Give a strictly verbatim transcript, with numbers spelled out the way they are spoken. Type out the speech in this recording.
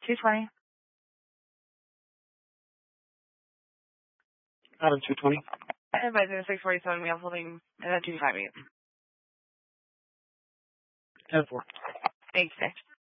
two twenty. Adam two twenty. Advisor six forty-seven, we have holding uh, two five eight. ten four. Thanks, sir.